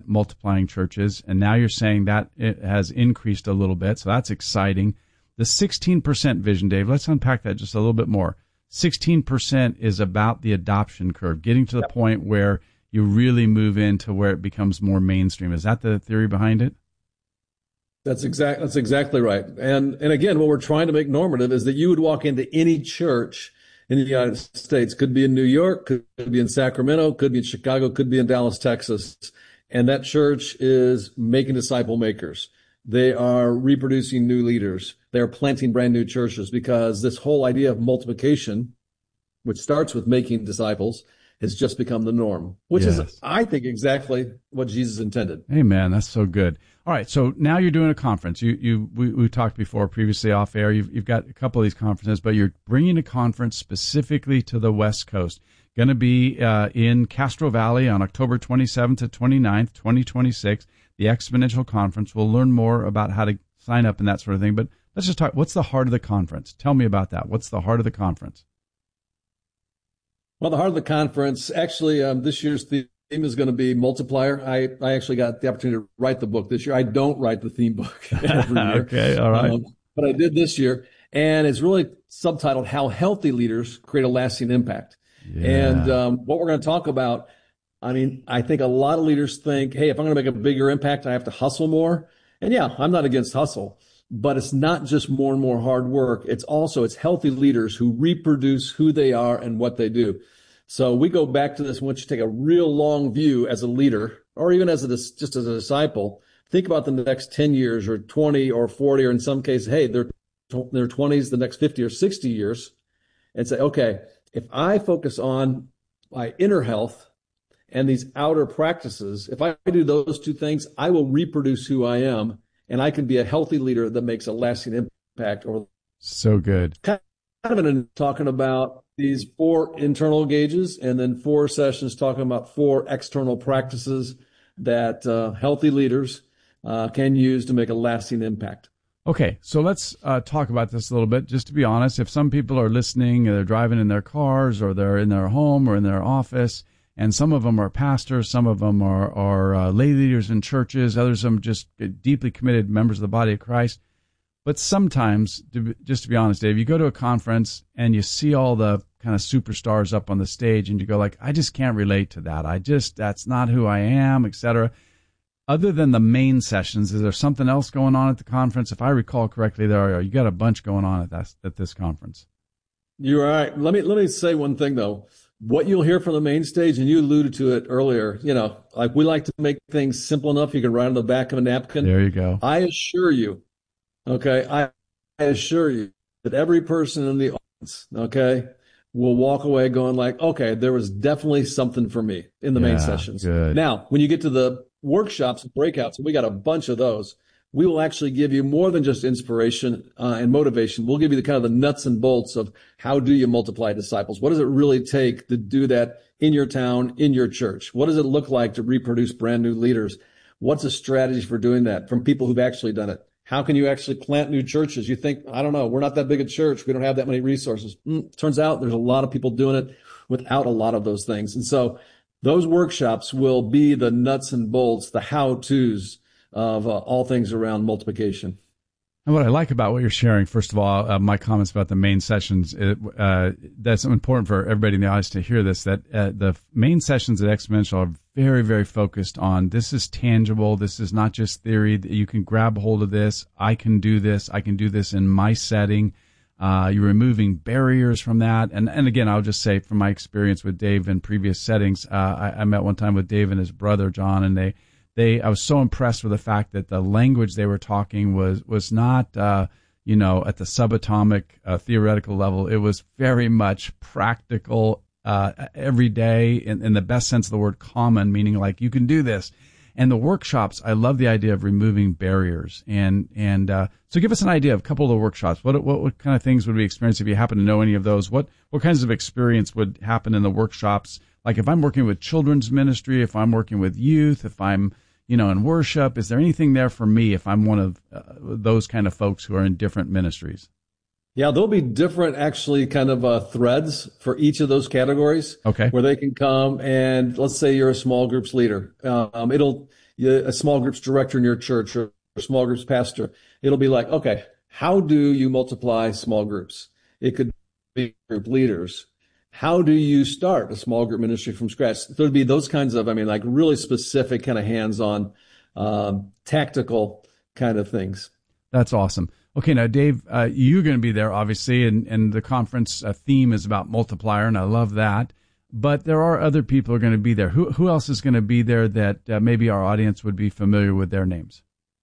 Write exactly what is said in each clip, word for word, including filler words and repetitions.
multiplying churches, and now you're saying that it has increased a little bit, so that's exciting. The sixteen percent vision, Dave, let's unpack that just a little bit more. sixteen percent is about the adoption curve, getting to the yep. point where you really move into where it becomes more mainstream. Is that the theory behind it? That's exact. That's exactly right. And and again, what we're trying to make normative is that you would walk into any church in the United States, could be in New York, could be in Sacramento, could be in Chicago, could be in Dallas, Texas, and that church is making disciple makers. They are reproducing new leaders. They are planting brand new churches, because this whole idea of multiplication, which starts with making disciples, has just become the norm, which yes. is, I think, exactly what Jesus intended. Amen. That's so good. All right. So now you're doing a conference. You, you, we, we talked before previously off air. You've, you've got a couple of these conferences, but you're bringing a conference specifically to the West Coast. Going to be uh, in Castro Valley on October twenty-seventh to twenty-ninth, twenty twenty-six. The Exponential Conference. We'll learn more about how to sign up and that sort of thing. But let's just talk. What's the heart of the conference? Tell me about that. What's the heart of the conference? Well, the heart of the conference, actually, um, this year's theme is going to be multiplier. I, I actually got the opportunity to write the book this year. I don't write the theme book every year. Okay, all right. Um, but I did this year, and it's really subtitled How Healthy Leaders Create a Lasting Impact. Yeah. And um, what we're going to talk about, I mean, I think a lot of leaders think, hey, if I'm going to make a bigger impact, I have to hustle more. And yeah, I'm not against hustle. But it's not just more and more hard work. It's also, it's healthy leaders who reproduce who they are and what they do. So we go back to this. Once you take a real long view as a leader, or even as a, just as a disciple, think about the next ten years or twenty or forty, or in some cases, hey, they're, their twenties, the next fifty or sixty years, and say, okay, if I focus on my inner health and these outer practices, if I do those two things, I will reproduce who I am. And I can be a healthy leader that makes a lasting impact. Or so good. Kind of in talking about these four internal gauges, and then four sessions talking about four external practices that uh, healthy leaders uh, can use to make a lasting impact. Okay, so let's uh, talk about this a little bit. Just to be honest, if some people are listening, they're driving in their cars, or they're in their home, or in their office, and some of them are pastors, some of them are, are uh, lay leaders in churches, others of them just deeply committed members of the body of Christ. But sometimes, to, just to be honest, Dave, you go to a conference and you see all the kind of superstars up on the stage, and you go like, I just can't relate to that. I just, that's not who I am, et cetera. Other than the main sessions, is there something else going on at the conference? If I recall correctly, there are, you got a bunch going on at that, at this conference. You're right. Let me, let me say one thing though. What you'll hear from the main stage, and you alluded to it earlier, you know, like we like to make things simple enough you can write on the back of a napkin. There you go. I assure you, okay, I, I assure you that every person in the audience, okay, will walk away going like, okay, there was definitely something for me in the yeah, main sessions. Good. Now, when you get to the workshops and breakouts, and we got a bunch of those, we will actually give you more than just inspiration uh, and motivation. We'll give you the kind of the nuts and bolts of how do you multiply disciples? What does it really take to do that in your town, in your church? What does it look like to reproduce brand new leaders? What's a strategy for doing that from people who've actually done it? How can you actually plant new churches? You think, I don't know, we're not that big a church. We don't have that many resources. Mm, turns out there's a lot of people doing it without a lot of those things. And so those workshops will be the nuts and bolts, the how-tos of uh, all things around multiplication. And what I like about what you're sharing, first of all, uh, my comments about the main sessions, it, uh, that's important for everybody in the audience to hear this, that uh, the main sessions at Exponential are very, very focused on this is tangible. This is not just theory. You can grab hold of this. I can do this. I can do this in my setting. Uh, you're removing barriers from that. And, and again, I'll just say from my experience with Dave in previous settings, uh, I, I met one time with Dave and his brother, John, and they, They, I was so impressed with the fact that the language they were talking was was not, uh, you know, at the subatomic uh, theoretical level. It was very much practical, uh, every day, in, in the best sense of the word, common, meaning like you can do this. And the workshops, I love the idea of removing barriers. And and uh, so, give us an idea of a couple of the workshops. What what what kind of things would we experience if you happen to know any of those? What what kinds of experience would happen in the workshops? Like if I'm working with children's ministry, if I'm working with youth, if I'm you know, in worship, is there anything there for me if I'm one of uh, those kind of folks who are in different ministries? Yeah, there'll be different actually kind of uh, threads for each of those categories. Okay. Where they can come and let's say you're a small groups leader. Um, it'll, a small groups director in your church or a small groups pastor, it'll be like, okay, how do you multiply small groups? It could be group leaders. How do you start a small group ministry from scratch? There'd be those kinds of, I mean, like really specific kind of hands-on, um, tactical kind of things. That's awesome. Okay, now, Dave, uh, you're going to be there, obviously, and, and the conference uh, theme is about multiplier, and I love that. But there are other people who are going to be there. Who who else is going to be there that uh, maybe our audience would be familiar with their names?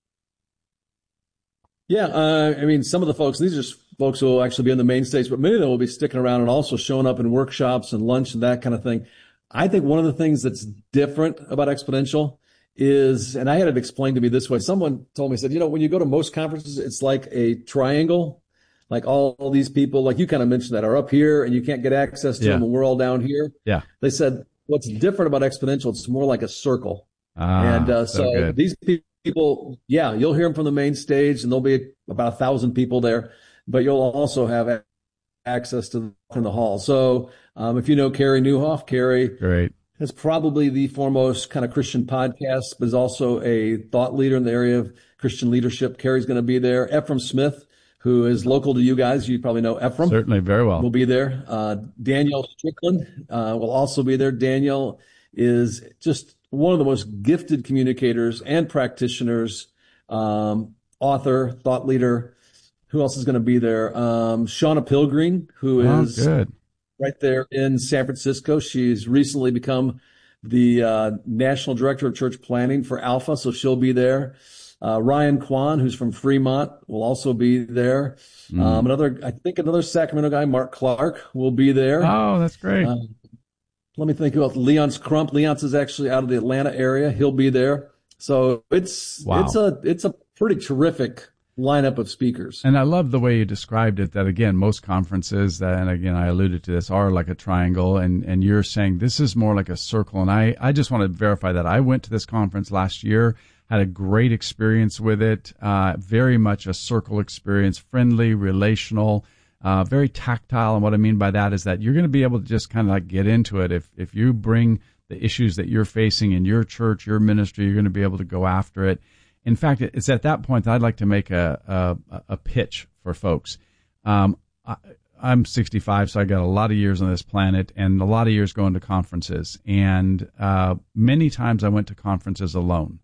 Yeah, uh, I mean, some of the folks, these are folks who will actually be on the main stage, but many of them will be sticking around and also showing up in workshops and lunch and that kind of thing. I think one of the things that's different about Exponential is, and I had it explained to me this way. Someone told me, said, you know, when you go to most conferences, it's like a triangle, like all, all these people, like you kind of mentioned that, are up here and you can't get access to yeah. them and we're all down here. Yeah. They said, what's different about Exponential, it's more like a circle. Ah, and uh, so, so these people, yeah, you'll hear them from the main stage and there'll be about a thousand people there, but you'll also have access to them in the hall. So um, if you know Carey Nieuwhof, Carey. Great. Is probably the foremost kind of Christian podcast, but is also a thought leader in the area of Christian leadership. Carey's going to be there. Ephraim Smith, who is local to you guys. You probably know Ephraim. Certainly, very well. Will be there. Uh, Danielle Strickland uh, will also be there. Danielle is just one of the most gifted communicators and practitioners, um, author, thought leader. Who else is going to be there? Um, Shauna Pilgreen, who oh, is good. right there in San Francisco. She's recently become the uh, National Director of Church Planning for Alpha, so she'll be there. Uh, Ryan Kwan, who's from Fremont, will also be there. Mm. Um, another, I think another Sacramento guy, Mark Clark, will be there. Oh, that's great. Uh, let me think about Leonce Crump. Leonce is actually out of the Atlanta area. He'll be there. So it's wow. it's a it's a pretty terrific lineup of speakers. And I love the way you described it, that again, most conferences, and again, I alluded to this, are like a triangle, and, and you're saying this is more like a circle. And I, I just want to verify that. I went to this conference last year, had a great experience with it, uh, very much a circle experience, friendly, relational, uh, very tactile. And what I mean by that is that you're going to be able to just kind of like get into it. If, if you bring the issues that you're facing in your church, your ministry, you're going to be able to go after it. In fact, it's at that point that I'd like to make a a, a pitch for folks. Um, I, I'm sixty-five, so I got a lot of years on this planet and a lot of years going to conferences. And uh, many times I went to conferences alone.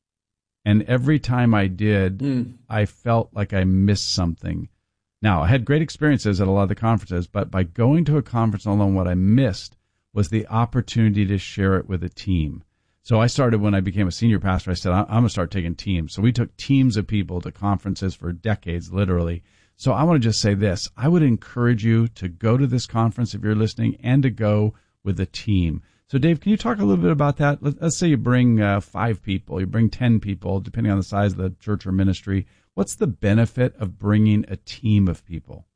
And every time I did, mm. I felt like I missed something. Now, I had great experiences at a lot of the conferences, but by going to a conference alone, what I missed was the opportunity to share it with a team. So I started when I became a senior pastor. I said, I'm going to start taking teams. So we took teams of people to conferences for decades, literally. So I want to just say this. I would encourage you to go to this conference if you're listening and to go with a team. So Dave, can you talk a little bit about that? Let's say you bring uh, five people, you bring ten people, depending on the size of the church or ministry. What's the benefit of bringing a team of people?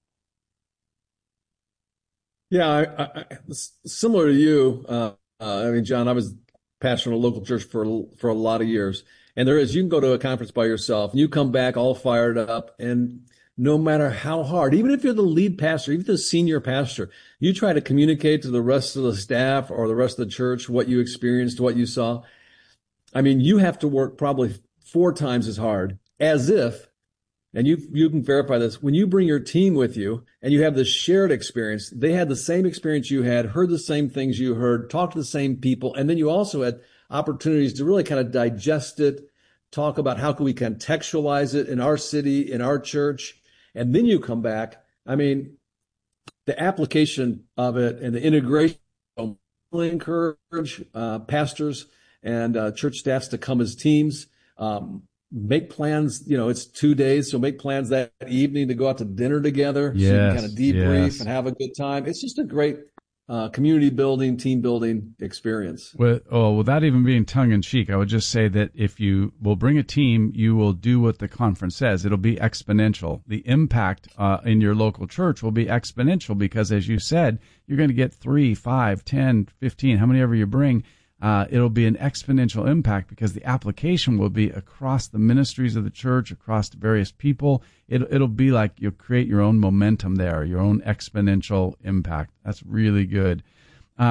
Yeah, I, I, similar to you. Uh, uh, I mean, John, I was pastor in a local church for for a lot of years. And there is, you can go to a conference by yourself and you come back all fired up, and no matter how hard, even if you're the lead pastor, even the senior pastor, you try to communicate to the rest of the staff or the rest of the church what you experienced, what you saw. I mean, you have to work probably four times as hard, as if, and you you can verify this, when you bring your team with you and you have this shared experience, they had the same experience you had, heard the same things you heard, talked to the same people, and then you also had opportunities to really kind of digest it, talk about how can we contextualize it in our city, in our church, and then you come back. I mean, the application of it and the integration, I really encourage uh, pastors and uh, church staffs to come as teams. Um, Make plans, you know, it's two days, so make plans that evening to go out to dinner together, yes, so you can kind of debrief yes. and have a good time. It's just a great uh, community building, team building experience. Well, oh, without even being tongue in cheek, I would just say that if you will bring a team, you will do what the conference says. It'll be exponential. The impact uh, in your local church will be exponential because, as you said, you're going to get three, five, ten, fifteen, how many ever you bring. Uh, it'll be an exponential impact because the application will be across the ministries of the church, across the various people. It, it'll be like you'll create your own momentum there, your own exponential impact. That's really good. Um,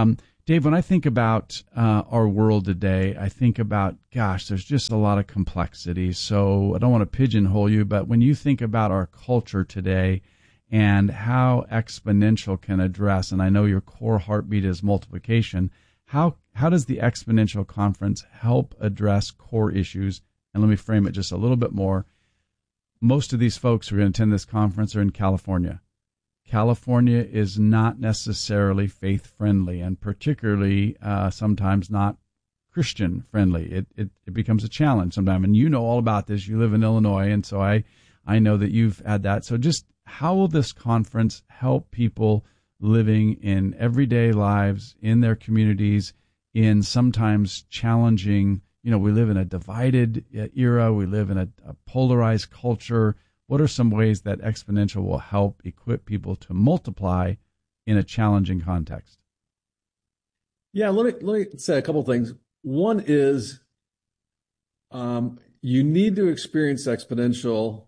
Dave, when I think about uh, our world today, I think about, gosh, there's just a lot of complexity. So I don't want to pigeonhole you, but when you think about our culture today and how Exponential can address, and I know your core heartbeat is multiplication, how how does the Exponential Conference help address core issues? And let me frame it just a little bit more. Most of these folks who are going to attend this conference are in California. California is not necessarily faith-friendly, and particularly uh, sometimes not Christian-friendly. It, it it becomes a challenge sometimes, and you know all about this. You live in Illinois, and so I, I know that you've had that. So just how will this conference help people living in everyday lives, in their communities, in sometimes challenging, you know, we live in a divided era, we live in a, a polarized culture. What are some ways that Exponential will help equip people to multiply in a challenging context? Yeah, let me let me say a couple of things. One is um, you need to experience Exponential,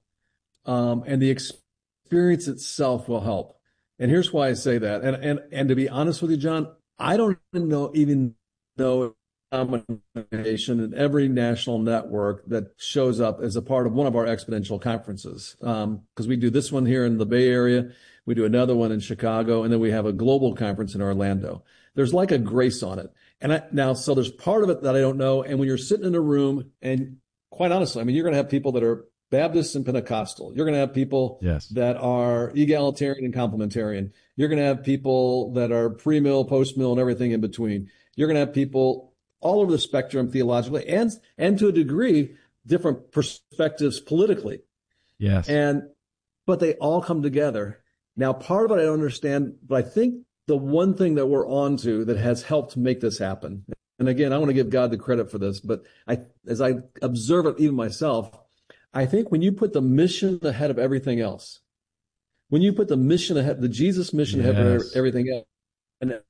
um, and the experience itself will help. And here's why I say that. And and and to be honest with you, John, I don't know even know combination in every national network that shows up as a part of one of our Exponential conferences. Um, because we do this one here in the Bay Area, we do another one in Chicago, and then we have a global conference in Orlando. There's like a grace on it. And I, now, so there's part of it that I don't know. And when you're sitting in a room, and quite honestly, I mean, you're going to have people that are Baptist and Pentecostal. You're going to have people yes. that are egalitarian and complementarian. You're going to have people that are pre-mill, post-mill, and everything in between. You're going to have people all over the spectrum theologically, and and to a degree, different perspectives politically. Yes. And but they all come together. Now, part of it I don't understand, but I think the one thing that we're onto that has helped make this happen, and again, I want to give God the credit for this, but I, as I observe it even myself, I think when you put the mission ahead of everything else, when you put the mission ahead, the Jesus mission yes. ahead of everything else, and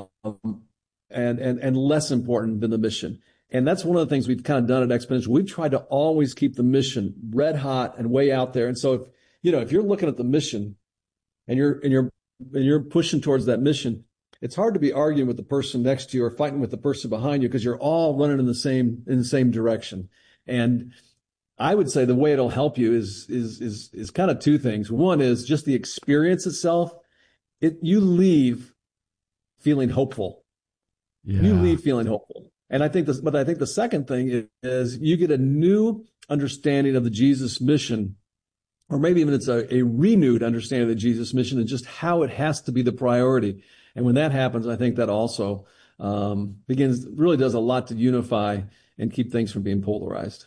um, and and and less important than the mission. And that's one of the things we've kind of done at Exponential. We've tried to always keep the mission red hot and way out there. And so if you know if you're looking at the mission and you're and you're and you're pushing towards that mission, it's hard to be arguing with the person next to you or fighting with the person behind you because you're all running in the same in the same direction. And I would say the way it'll help you is is is is kind of two things. One is just the experience itself. It you leave feeling hopeful. Yeah. You leave feeling hopeful. And I think this, but I think the second thing is, is you get a new understanding of the Jesus mission, or maybe even it's a, a renewed understanding of the Jesus mission and just how it has to be the priority. And when that happens, I think that also um, begins, really does a lot to unify and keep things from being polarized.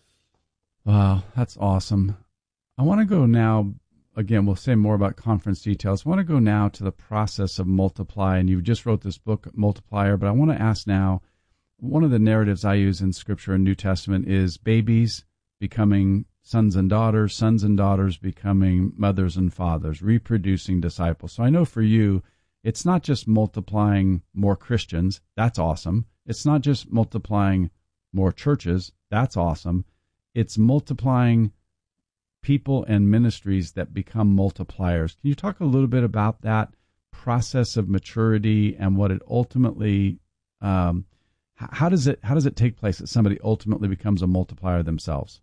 Wow, that's awesome. I want to go now. Again, we'll say more about conference details. I want to go now to the process of Multiply, and you just wrote this book, Multiplier, but I want to ask now, one of the narratives I use in Scripture and New Testament is babies becoming sons and daughters, sons and daughters becoming mothers and fathers, reproducing disciples. So I know for you, it's not just multiplying more Christians. That's awesome. It's not just multiplying more churches. That's awesome. It's multiplying people and ministries that become multipliers. Can you talk a little bit about that process of maturity and what it ultimately, um, how does it how does it take place that somebody ultimately becomes a multiplier themselves?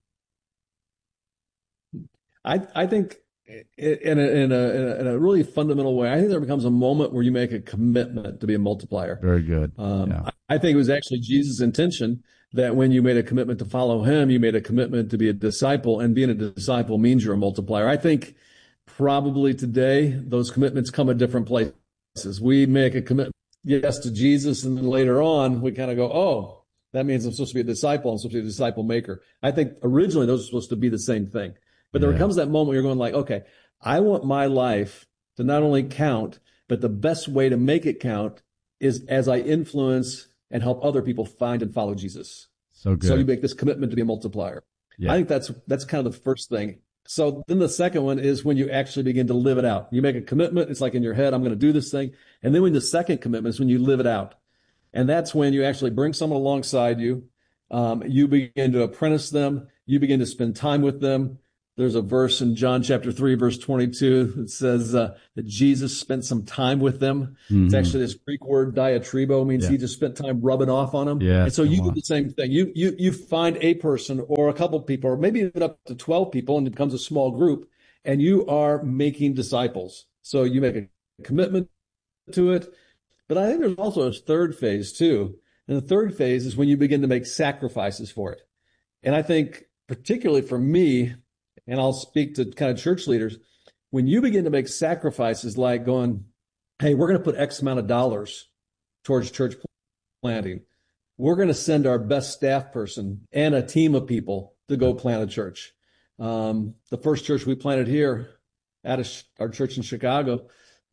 I I think in a, in a in a really fundamental way, I think there becomes a moment where you make a commitment to be a multiplier. Very good. Um, yeah. I, I think it was actually Jesus' intention that when you made a commitment to follow him, you made a commitment to be a disciple, and being a disciple means you're a multiplier. I think probably today those commitments come at different places. We make a commitment, yes, to Jesus, and then later on we kind of go, oh, that means I'm supposed to be a disciple. I'm supposed to be a disciple maker. I think originally those are supposed to be the same thing. But there yeah. comes that moment where you're going like, okay, I want my life to not only count, but the best way to make it count is as I influence and help other people find and follow Jesus. So good. So you make this commitment to be a multiplier. Yeah. I think that's that's kind of the first thing. So then the second one is when you actually begin to live it out. You make a commitment. It's like in your head, I'm going to do this thing. And then when the second commitment is when you live it out. And that's when you actually bring someone alongside you. Um, you begin to apprentice them. You begin to spend time with them. there's a verse in John chapter three, verse twenty-two that says uh, that Jesus spent some time with them. Mm-hmm. It's actually this Greek word diatribo, means yeah. he just spent time rubbing off on them. Yeah, and so you on. do the same thing. You you you find a person or a couple people, or maybe even up to twelve people, and it becomes a small group, and you are making disciples. So you make a commitment to it. But I think there's also a third phase too. And the third phase is when you begin to make sacrifices for it. And I think particularly for me, and I'll speak to kind of church leaders, when you begin to make sacrifices like going, hey, we're going to put X amount of dollars towards church planting. We're going to send our best staff person and a team of people to go plant a church. Um, the first church we planted here at a, our church in Chicago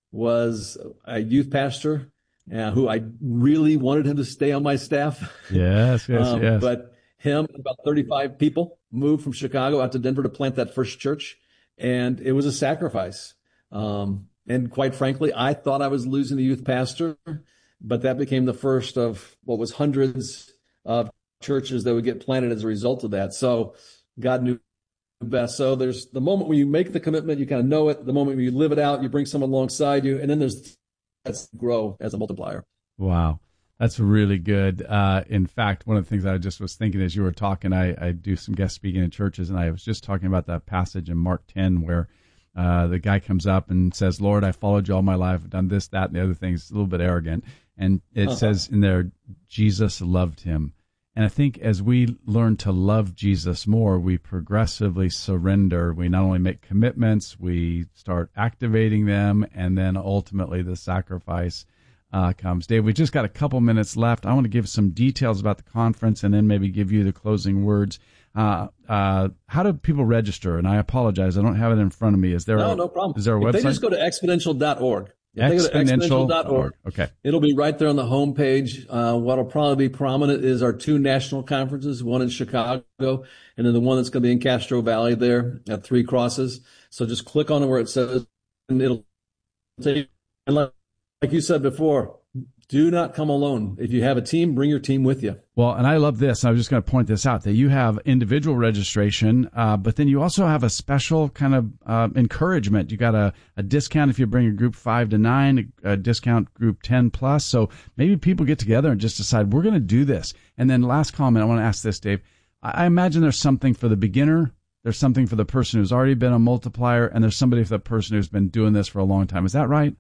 was a youth pastor uh, who I really wanted him to stay on my staff. Yes, yes, um, yes. But him and about thirty-five people moved from Chicago out to Denver to plant that first church. And it was a sacrifice. Um, and quite frankly, I thought I was losing the youth pastor, but that became the first of what was hundreds of churches that would get planted as a result of that. So God knew best. So there's the moment when you make the commitment, you kind of know it. The moment when you live it out, you bring someone alongside you. And then there's that's grow as a multiplier. Wow. That's really good. Uh, in fact, one of the things I just was thinking as you were talking, I, I do some guest speaking in churches, and I was just talking about that passage in Mark ten where uh, the guy comes up and says, Lord, I followed you all my life. I've done this, that, and the other things. It's a little bit arrogant. And it uh-huh. says in there, Jesus loved him. And I think as we learn to love Jesus more, we progressively surrender. We not only make commitments, we start activating them, and then ultimately the sacrifice Uh, comes. Dave, we just got a couple minutes left. I want to give some details about the conference and then maybe give you the closing words. Uh, uh, how do people register? And I apologize, I don't have it in front of me. Is there no, a, no problem. Is there a if website? They just go to exponential dot org. Exponential dot org. Okay. It'll be right there on the homepage. Uh, what'll probably be prominent is our two national conferences, one in Chicago and then the one that's going to be in Castro Valley there at Three Crosses. So just click on it where it says, and it'll take, and like, like you said before, do not come alone. If you have a team, bring your team with you. Well, and I love this. I was just going to point this out, that you have individual registration, uh, but then you also have a special kind of uh, encouragement. You got a, a discount if you bring a group five to nine, a, a discount group ten plus. So maybe people get together and just decide, we're going to do this. And then last comment, I want to ask this, Dave. I, I imagine there's something for the beginner. There's something for the person who's already been a multiplier, and there's somebody for the person who's been doing this for a long time. Is that right?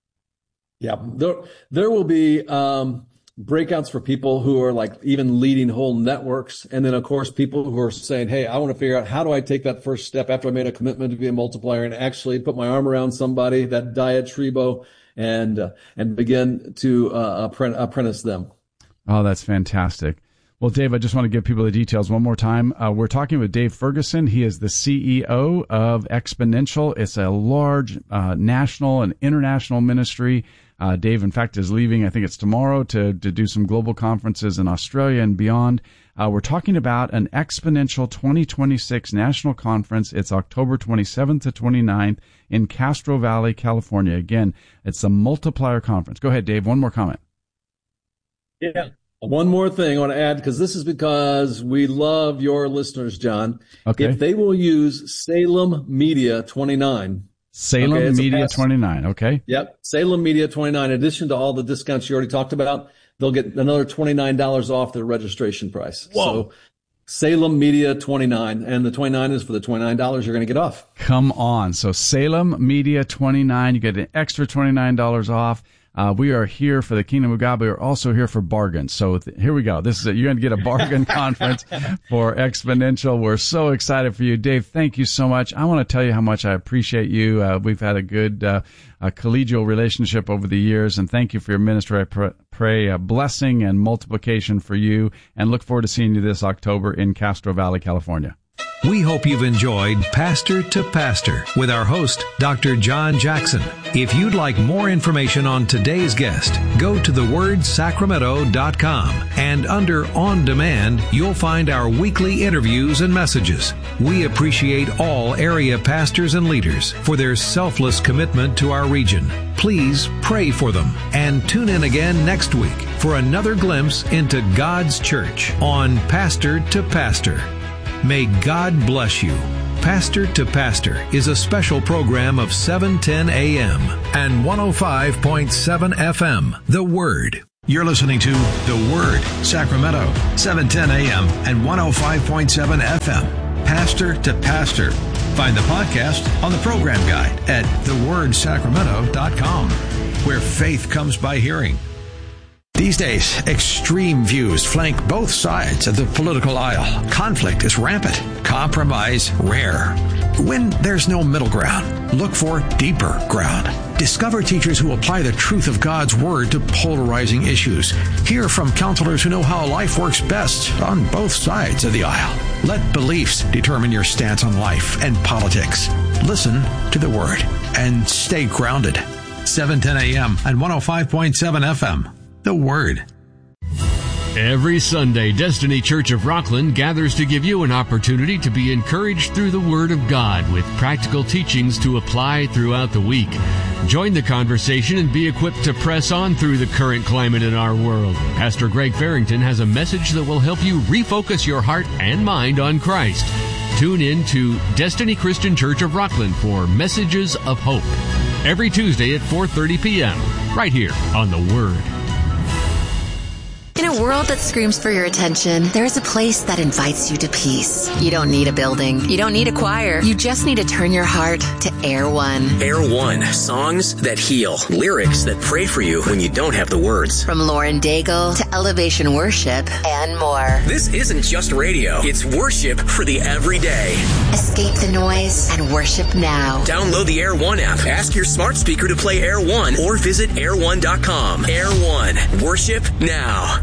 Yeah, there there will be um, breakouts for people who are like even leading whole networks. And then, of course, people who are saying, hey, I want to figure out how do I take that first step after I made a commitment to be a multiplier and actually put my arm around somebody, that diatribo, and uh, and begin to uh, apprentice them. Oh, that's fantastic. Well, Dave, I just want to give people the details one more time. Uh, we're talking with Dave Ferguson. He is the C E O of Exponential. It's a large uh, national and international ministry. Uh, Dave, in fact, is leaving, I think it's tomorrow, to, to do some global conferences in Australia and beyond. Uh, we're talking about an Exponential twenty twenty-six national conference. It's October twenty-seventh to twenty-ninth in Castro Valley, California. Again, it's a multiplier conference. Go ahead, Dave. One more comment. Yeah. One more thing I want to add, because this is because we love your listeners, John. Okay. If they will use Salem Media twenty-nine. Salem okay, Media twenty-nine. Okay. Yep. Salem Media twenty-nine. In addition to all the discounts you already talked about, they'll get another twenty-nine dollars off their registration price. Whoa. So Salem Media twenty-nine, and the twenty-nine is for the twenty-nine dollars you're going to get off. Come on. So Salem Media twenty-nine, you get an extra twenty-nine dollars off. Uh, we are here for the Kingdom of God. We are also here for bargains. So th- here we go. This is it. You're going to get a bargain conference for Exponential. We're so excited for you. Dave, thank you so much. I want to tell you how much I appreciate you. Uh, we've had a good uh, a collegial relationship over the years, and thank you for your ministry. I pr- pray a blessing and multiplication for you, and look forward to seeing you this October in Castro Valley, California. We hope you've enjoyed Pastor to Pastor with our host, Doctor John Jackson. If you'd like more information on today's guest, go to the word sacramento dot com, and under On Demand, you'll find our weekly interviews and messages. We appreciate all area pastors and leaders for their selfless commitment to our region. Please pray for them, and tune in again next week for another glimpse into God's church on Pastor to Pastor. May God bless you. Pastor to Pastor is a special program of seven ten A M and one oh five point seven F M, The Word. You're listening to The Word, Sacramento, seven ten A M and one oh five point seven F M, Pastor to Pastor. Find the podcast on the program guide at the word sacramento dot com, where faith comes by hearing. These days, extreme views flank both sides of the political aisle. Conflict is rampant, compromise rare. When there's no middle ground, look for deeper ground. Discover teachers who apply the truth of God's Word to polarizing issues. Hear from counselors who know how life works best on both sides of the aisle. Let beliefs determine your stance on life and politics. Listen to the Word and stay grounded. seven ten A M and one oh five point seven F M. The Word. Every Sunday, Destiny Church of Rockland gathers to give you an opportunity to be encouraged through the Word of God with practical teachings to apply throughout the week. Join the conversation and be equipped to press on through the current climate in our world. Pastor Greg Farrington has a message that will help you refocus your heart and mind on Christ. Tune in to Destiny Christian Church of Rockland for Messages of Hope every Tuesday at four thirty p.m. right here on The Word. In a world that screams for your attention, there is a place that invites you to peace. You don't need a building. You don't need a choir. You just need to turn your heart to Air One. Air One. Songs that heal. Lyrics that pray for you when you don't have the words. From Lauren Daigle to Elevation Worship and more. This isn't just radio. It's worship for the everyday. Escape the noise and worship now. Download the Air One app. Ask your smart speaker to play Air One or visit air one dot com. Air One. Worship now.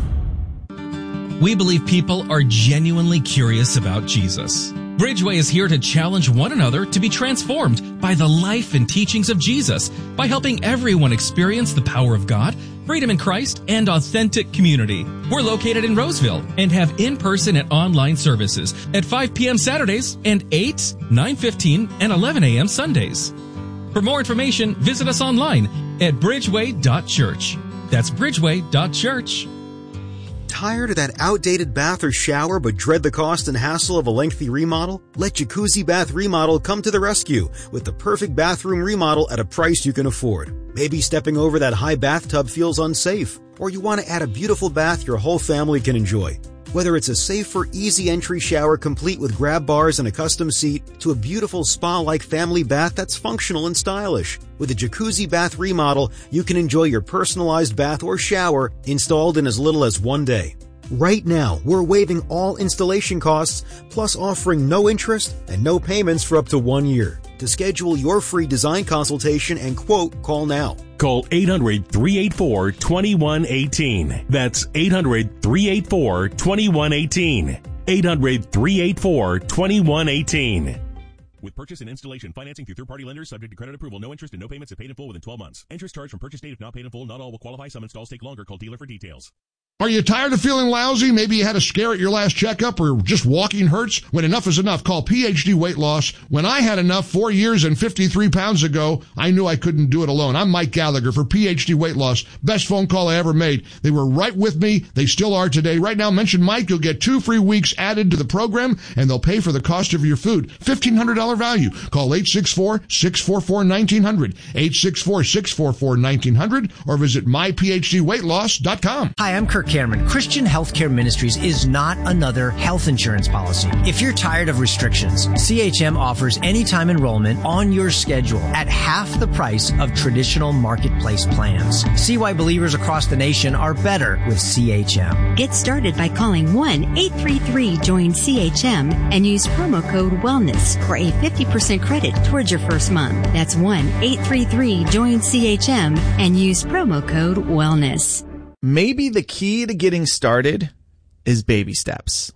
We believe people are genuinely curious about Jesus. Bridgeway is here to challenge one another to be transformed by the life and teachings of Jesus by helping everyone experience the power of God, freedom in Christ, and authentic community. We're located in Roseville and have in-person and online services at five p.m. Saturdays and eight, nine fifteen, and eleven a.m. Sundays. For more information, visit us online at bridgeway dot church. That's bridgeway dot church. Tired of that outdated bath or shower but dread the cost and hassle of a lengthy remodel? Let Jacuzzi Bath Remodel come to the rescue with the perfect bathroom remodel at a price you can afford. Maybe stepping over that high bathtub feels unsafe, or you want to add a beautiful bath your whole family can enjoy. Whether it's a safer, easy entry shower complete with grab bars and a custom seat, to a beautiful spa-like family bath that's functional and stylish. With a Jacuzzi Bath Remodel, you can enjoy your personalized bath or shower installed in as little as one day. Right now, we're waiving all installation costs, plus offering no interest and no payments for up to one year. To schedule your free design consultation and quote, call now. Call eight hundred, three eight four, two one one eight. That's eight hundred, three eight four, two one one eight. eight hundred, three eight four, two one one eight. With purchase and installation financing through third-party lenders subject to credit approval, no interest and no payments if paid in full within twelve months. Interest charged from purchase date if not paid in full. Not all will qualify. Some installs take longer. Call dealer for details. Are you tired of feeling lousy? Maybe you had a scare at your last checkup or just walking hurts? When enough is enough, call P H D Weight Loss. When I had enough four years and fifty-three pounds ago, I knew I couldn't do it alone. I'm Mike Gallagher for P H D Weight Loss. Best phone call I ever made. They were right with me. They still are today. Right now, mention Mike. You'll get two free weeks added to the program, and they'll pay for the cost of your food. fifteen hundred dollars value. Call eight six four, six four four, one nine zero zero, eight six four, six four four, one nine zero zero, or visit my p h d weight loss dot com. Hi, I'm Kirk Cameron. Christian Healthcare Ministries is not another health insurance policy. If you're tired of restrictions, C H M offers anytime enrollment on your schedule at half the price of traditional marketplace plans. See why believers across the nation are better with C H M. Get started by calling one eight three three join C H M and use promo code WELLNESS for a fifty percent credit towards your first month. That's one eight three three join C H M and use promo code WELLNESS. Maybe the key to getting started is baby steps.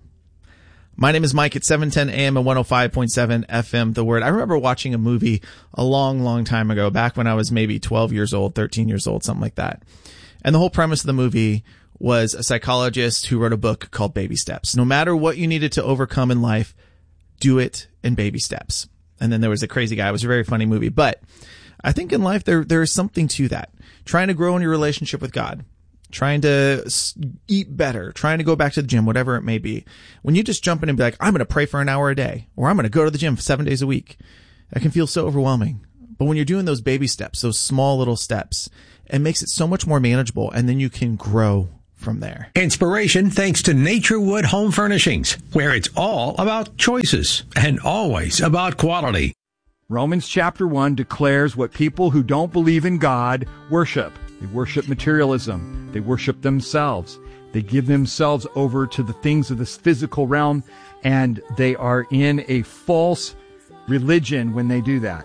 My name is Mike at seven ten A M and one oh five point seven F M, The Word. I remember watching a movie a long, long time ago, back when I was maybe twelve years old, thirteen years old, something like that. And the whole premise of the movie was a psychologist who wrote a book called Baby Steps. No matter what you needed to overcome in life, do it in baby steps. And then there was a crazy guy. It was a very funny movie. But I think in life there there is something to that. Trying to grow in your relationship with God. trying to eat better, trying to go back to the gym, whatever it may be. When you just jump in and be like, I'm going to pray for an hour a day, or I'm going to go to the gym seven days a week, that can feel so overwhelming. But when you're doing those baby steps, those small little steps, it makes it so much more manageable, and then you can grow from there. Inspiration thanks to Naturewood Home Furnishings, where it's all about choices and always about quality. Romans chapter one declares what people who don't believe in God worship. They worship materialism. They worship themselves. They give themselves over to the things of this physical realm, and they are in a false religion when they do that.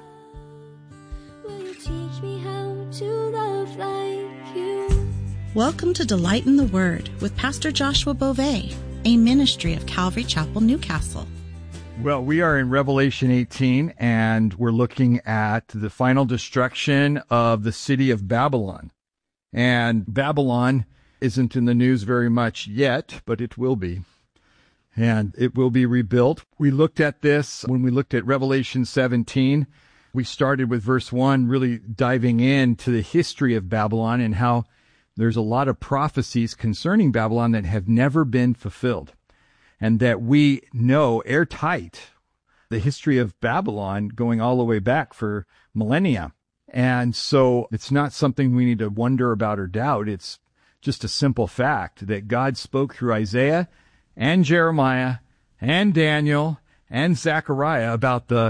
Welcome to Delight in the Word with Pastor Joshua Beauvais, a ministry of Calvary Chapel, Newcastle. Well, we are in Revelation eighteen, and we're looking at the final destruction of the city of Babylon. And Babylon isn't in the news very much yet, but it will be. And it will be rebuilt. We looked at this when we looked at Revelation seventeen. We started with verse one, really diving into the history of Babylon and how there's a lot of prophecies concerning Babylon that have never been fulfilled, and that we know airtight the history of Babylon going all the way back for millennia. And so it's not something we need to wonder about or doubt. It's just a simple fact that God spoke through Isaiah and Jeremiah and Daniel and Zechariah about the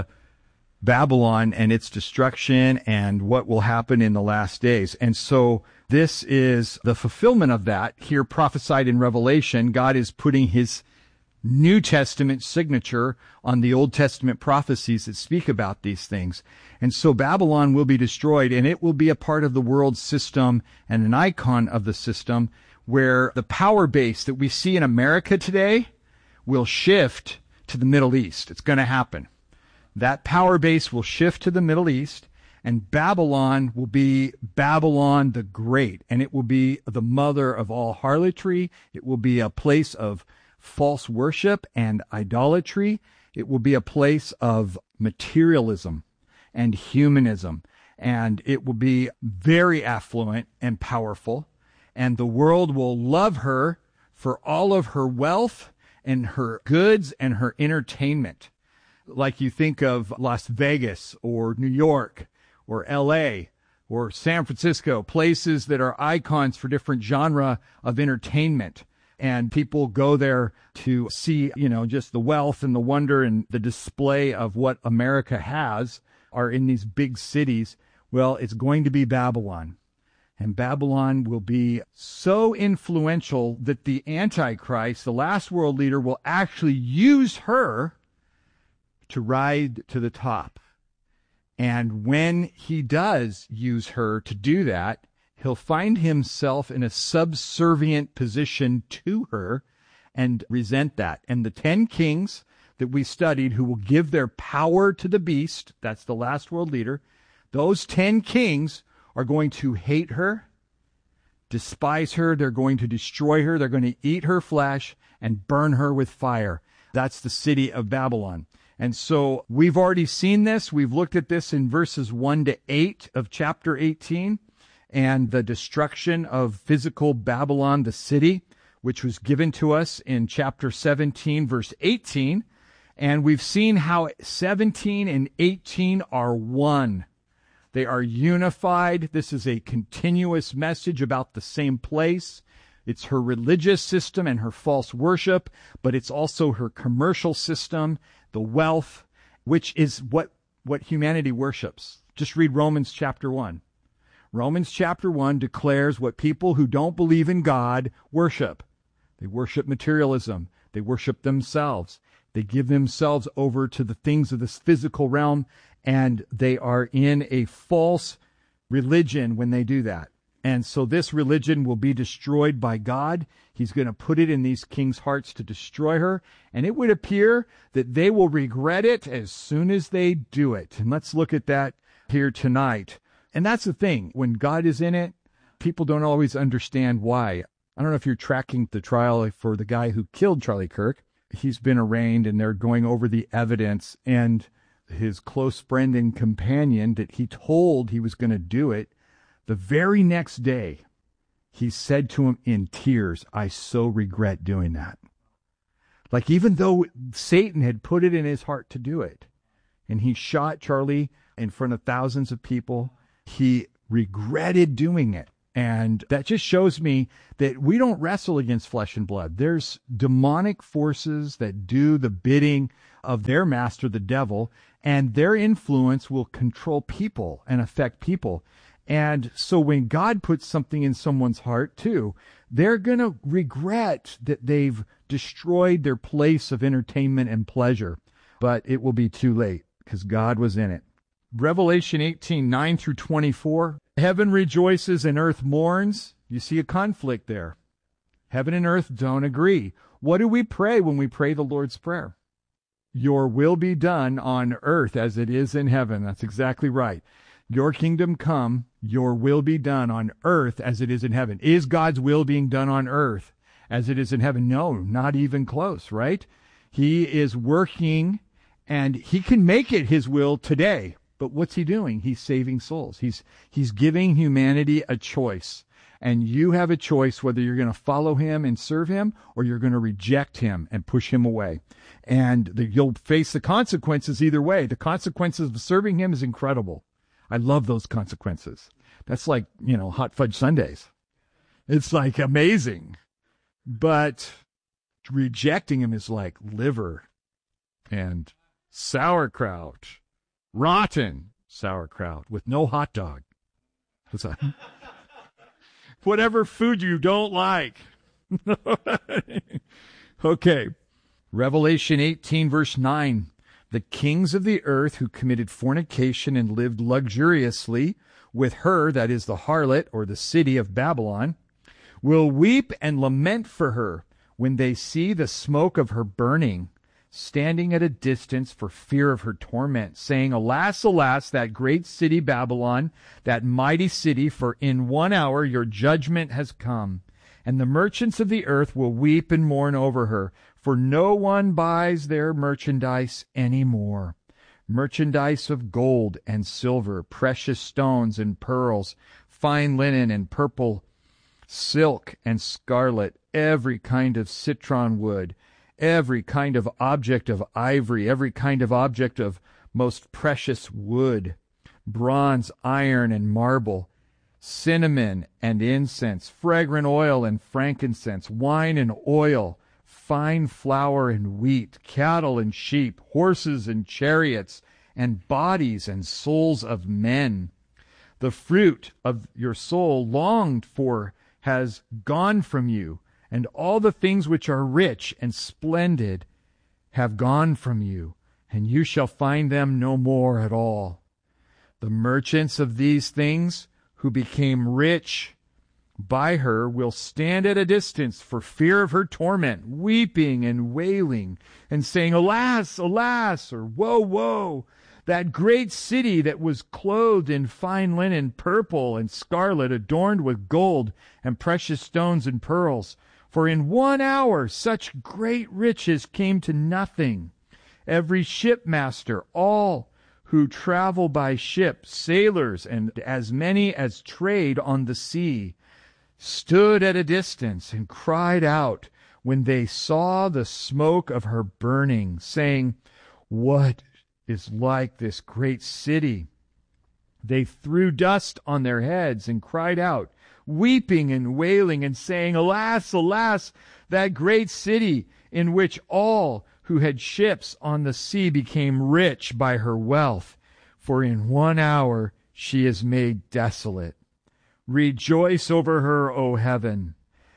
Babylon and its destruction and what will happen in the last days. And so this is the fulfillment of that here prophesied in Revelation. God is putting his New Testament signature on the Old Testament prophecies that speak about these things. And so Babylon will be destroyed, and it will be a part of the world system and an icon of the system where the power base that we see in America today will shift to the Middle East. It's going to happen. That power base will shift to the Middle East, and Babylon will be Babylon the Great, and it will be the mother of all harlotry. It will be a place of false worship and idolatry. It will be a place of materialism and humanism, and it will be very affluent and powerful, and the world will love her for all of her wealth and her goods and her entertainment. Like you think of Las Vegas or New York or L A or San Francisco, places that are icons for different genre of entertainment. And people go there to see, you know, just the wealth and the wonder and the display of what America has are in these big cities. Well, it's going to be Babylon. And Babylon will be so influential that the Antichrist, the last world leader, will actually use her to ride to the top. And when he does use her to do that, he'll find himself in a subservient position to her and resent that. And the ten kings that we studied who will give their power to the beast, that's the last world leader, those ten kings are going to hate her, despise her, they're going to destroy her, they're going to eat her flesh and burn her with fire. That's the city of Babylon. And so we've already seen this. We've looked at this in verses one to eight of chapter eighteen, and the destruction of physical Babylon, the city, which was given to us in chapter seventeen, verse eighteen. And we've seen how seventeen and eighteen are one. They are unified. This is a continuous message about the same place. It's her religious system and her false worship, but it's also her commercial system, the wealth, which is what, what humanity worships. Just read Romans chapter one. Romans chapter one declares what people who don't believe in God worship. They worship materialism. They worship themselves. They give themselves over to the things of this physical realm, and they are in a false religion when they do that. And so this religion will be destroyed by God. He's going to put it in these kings' hearts to destroy her. And it would appear that they will regret it as soon as they do it. And let's look at that here tonight. And that's the thing. When God is in it, people don't always understand why. I don't know if you're tracking the trial for the guy who killed Charlie Kirk. He's been arraigned, and they're going over the evidence. And his close friend and companion that he told he was going to do it, the very next day, he said to him in tears, I so regret doing that. Like, even though Satan had put it in his heart to do it, and he shot Charlie in front of thousands of people, he regretted doing it. And that just shows me that we don't wrestle against flesh and blood. There's demonic forces that do the bidding of their master, the devil, and their influence will control people and affect people. And so when God puts something in someone's heart too, they're going to regret that they've destroyed their place of entertainment and pleasure. But it will be too late because God was in it. Revelation eighteen, nine through twenty-four. Heaven rejoices and earth mourns. You see a conflict there. Heaven and earth don't agree. What do we pray when we pray the Lord's Prayer? Your will be done on earth as it is in heaven. That's exactly right. Your kingdom come, your will be done on earth as it is in heaven. Is God's will being done on earth as it is in heaven? No, not even close, right? He is working, and he can make it his will today. But what's he doing? He's saving souls. He's he's giving humanity a choice. And you have a choice whether you're going to follow him and serve him or you're going to reject him and push him away. And the, you'll face the consequences either way. The consequences of serving him is incredible. I love those consequences. That's like, you know, hot fudge sundaes. It's like amazing. But rejecting him is like liver and sauerkraut. Rotten sauerkraut with no hot dog. What's that? Whatever food you don't like. Okay. Revelation eighteen, verse nine. The kings of the earth who committed fornication and lived luxuriously with her, that is the harlot or the city of Babylon, will weep and lament for her when they see the smoke of her burning, standing at a distance for fear of her torment, saying, Alas, alas, that great city Babylon, that mighty city, for in one hour your judgment has come. And the merchants of the earth will weep and mourn over her, for no one buys their merchandise any more. Merchandise of gold and silver, precious stones and pearls, fine linen and purple, silk and scarlet, every kind of citron wood, every kind of object of ivory, every kind of object of most precious wood, bronze, iron, and marble, cinnamon and incense, fragrant oil and frankincense, wine and oil, fine flour and wheat, cattle and sheep, horses and chariots, and bodies and souls of men. The fruit of your soul longed for has gone from you, and all the things which are rich and splendid have gone from you, and you shall find them no more at all. The merchants of these things who became rich by her will stand at a distance for fear of her torment, weeping and wailing, and saying, Alas, alas, or woe, woe, that great city that was clothed in fine linen, purple and scarlet, adorned with gold and precious stones and pearls. For in one hour such great riches came to nothing. Every shipmaster, all who travel by ship, sailors, and as many as trade on the sea, stood at a distance and cried out when they saw the smoke of her burning, saying, What is like this great city? They threw dust on their heads and cried out, weeping and wailing and saying, Alas, alas, that great city in which all who had ships on the sea became rich by her wealth. For in one hour she is made desolate. Rejoice over her, O heaven,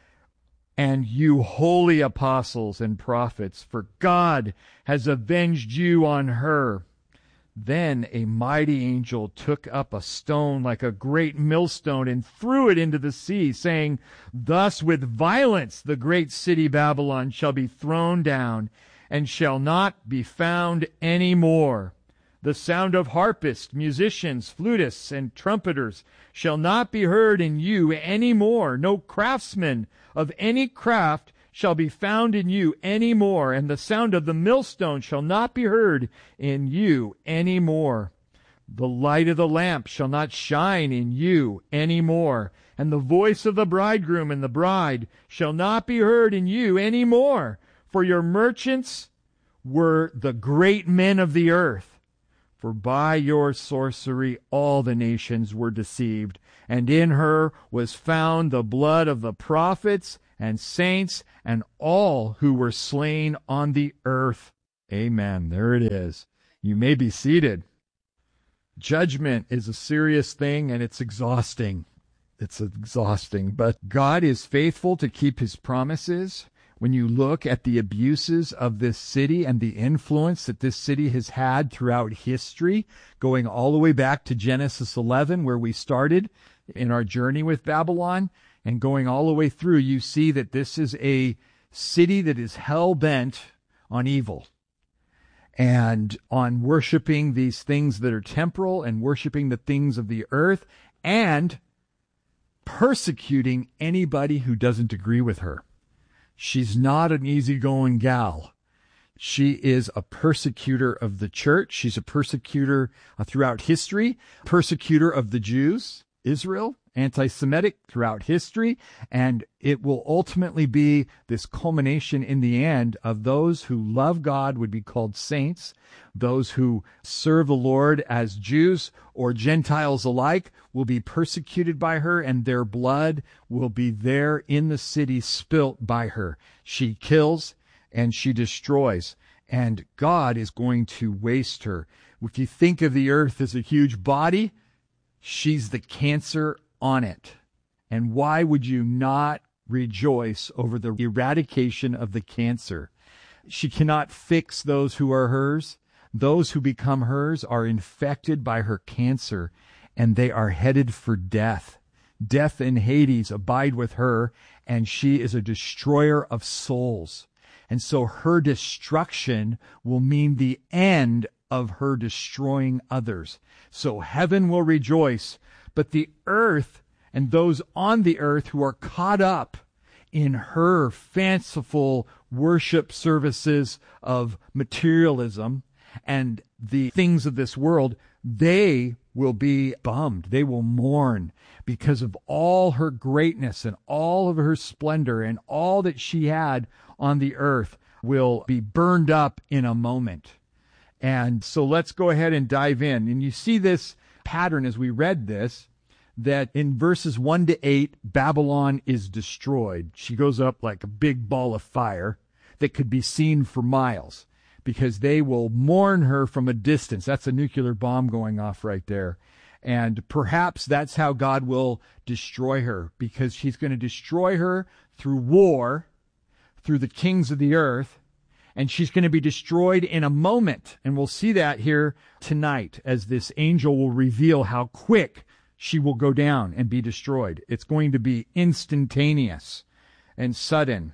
and you holy apostles and prophets, for God has avenged you on her. Then a mighty angel took up a stone like a great millstone and threw it into the sea, saying, Thus with violence the great city Babylon shall be thrown down, and shall not be found any more. The sound of harpists, musicians, flutists, and trumpeters shall not be heard in you any more. No craftsman of any craft shall be found in you any more, and the sound of the millstone shall not be heard in you any more. The light of the lamp shall not shine in you any more, and the voice of the bridegroom and the bride shall not be heard in you any more, for your merchants were the great men of the earth. For by your sorcery all the nations were deceived, and in her was found the blood of the prophets and saints and all who were slain on the earth. Amen. There it is. You may be seated. Judgment is a serious thing, and it's exhausting. It's exhausting, but God is faithful to keep his promises. When you look at the abuses of this city and the influence that this city has had throughout history, going all the way back to Genesis eleven, where we started in our journey with Babylon, and going all the way through, you see that this is a city that is hell-bent on evil and on worshiping these things that are temporal and worshiping the things of the earth and persecuting anybody who doesn't agree with her. She's not an easygoing gal. She is a persecutor of the church. She's a persecutor uh, throughout history, persecutor of the Jews, Israel, anti-Semitic throughout history, and it will ultimately be this culmination in the end of those who love God would be called saints, those who serve the Lord as Jews or Gentiles alike will be persecuted by her, and their blood will be there in the city spilt by her. She kills and she destroys, and God is going to waste her. If you think of the earth as a huge body, she's the cancer on it. And why would you not rejoice over the eradication of the cancer? She cannot fix those who are hers. Those who become hers are infected by her cancer, and they are headed for death. Death and Hades abide with her, and she is a destroyer of souls. And so her destruction will mean the end of her destroying others. So heaven will rejoice, but the earth and those on the earth who are caught up in her fanciful worship services of materialism and the things of this world, they will be bummed. They will mourn because of all her greatness and all of her splendor, and all that she had on the earth will be burned up in a moment. And so let's go ahead and dive in. And you see this pattern as we read this, that in verses one to eight, Babylon is destroyed. She goes up like a big ball of fire that could be seen for miles, because they will mourn her from a distance. That's a nuclear bomb going off right there. And perhaps that's how God will destroy her, because he's going to destroy her through war, through the kings of the earth, and she's going to be destroyed in a moment. And we'll see that here tonight as this angel will reveal how quick she will go down and be destroyed. It's going to be instantaneous and sudden.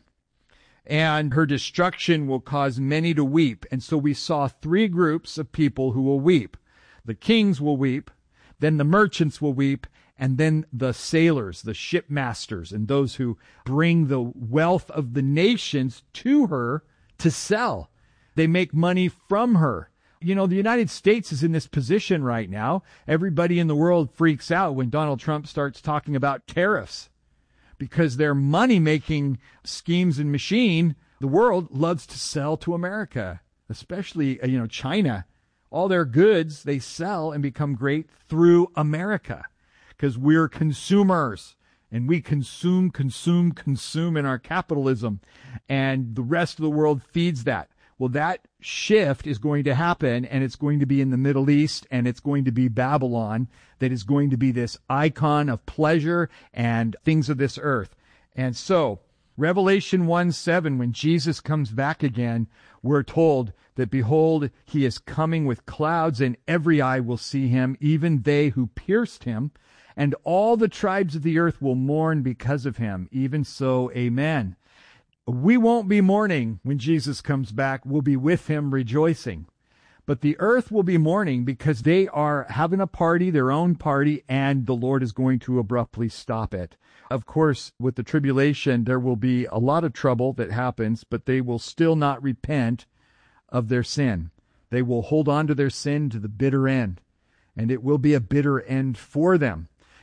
And her destruction will cause many to weep. And so we saw three groups of people who will weep. The kings will weep, then the merchants will weep, and then the sailors, the shipmasters, and those who bring the wealth of the nations to her to sell. They make money from her. You know, the United States is in this position right now. Everybody in the world freaks out when Donald Trump starts talking about tariffs, because their money-making schemes and machine, the world loves to sell to America, especially, you know, China. All their goods they sell and become great through America, because we're consumers. And we consume, consume, consume in our capitalism. And the rest of the world feeds that. Well, that shift is going to happen, and it's going to be in the Middle East, and it's going to be Babylon that is going to be this icon of pleasure and things of this earth. And so, Revelation one seven, when Jesus comes back again, we're told that, behold, he is coming with clouds, and every eye will see him, even they who pierced him, and all the tribes of the earth will mourn because of him. Even so, amen. We won't be mourning when Jesus comes back. We'll be with him rejoicing. But the earth will be mourning because they are having a party, their own party, and the Lord is going to abruptly stop it. Of course, with the tribulation, there will be a lot of trouble that happens, but they will still not repent of their sin. They will hold on to their sin to the bitter end, and it will be a bitter end for them.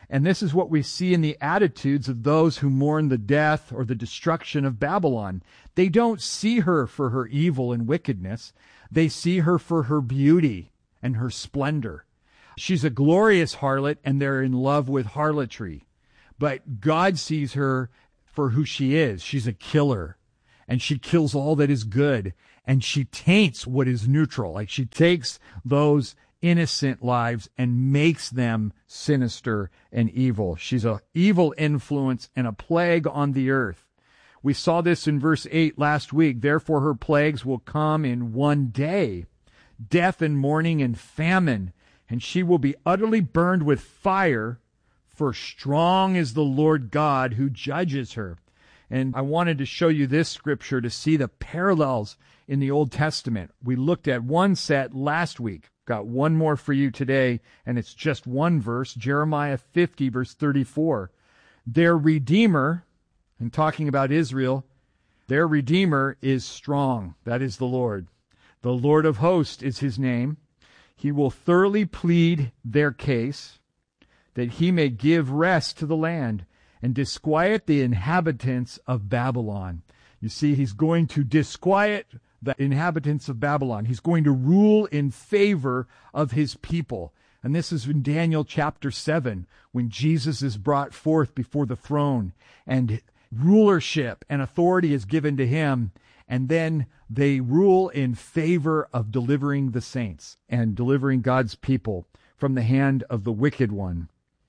And this is what we see in the attitudes of those who mourn the death or the destruction of Babylon. They don't see her for her evil and wickedness. They see her for her beauty and her splendor. She's a glorious harlot, and they're in love with harlotry. But God sees her for who she is. She's a killer, and she kills all that is good, and she taints what is neutral. Like, she takes those innocent lives and makes them sinister and evil. She's an evil influence and a plague on the earth. We saw this in verse eight last week. Therefore her plagues will come in one day, death and mourning and famine, and she will be utterly burned with fire, for strong is the Lord God who judges her. And I wanted to show you this scripture to see the parallels in the Old Testament. We looked at one set last week. Got one more for you today, and it's just one verse, Jeremiah fifty, verse thirty-four. Their Redeemer, and talking about Israel, their Redeemer is strong. That is the Lord. The Lord of hosts is his name. He will thoroughly plead their case, that he may give rest to the land and disquiet the inhabitants of Babylon. You see, he's going to disquiet the inhabitants of Babylon. He's going to rule in favor of his people. And this is in Daniel chapter seven, when Jesus is brought forth before the throne, and rulership and authority is given to him. And then they rule in favor of delivering the saints and delivering God's people from the hand of the wicked one.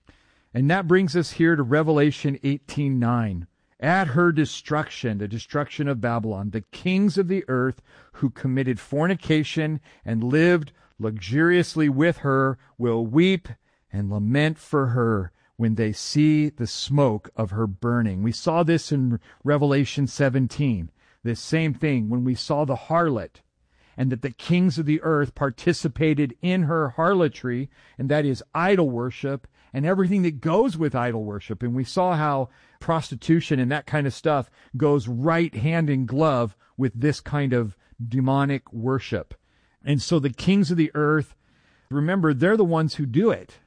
And that brings us here to Revelation eighteen nine. At her destruction, the destruction of Babylon, the kings of the earth who committed fornication and lived luxuriously with her will weep and lament for her when they see the smoke of her burning. We saw this in Revelation seventeen, this same thing when we saw the harlot, and that the kings of the earth participated in her harlotry, and that is idol worship and everything that goes with idol worship. And we saw how prostitution and that kind of stuff goes right hand in glove with this kind of demonic worship. And so the kings of the earth, remember, they're the ones who do it.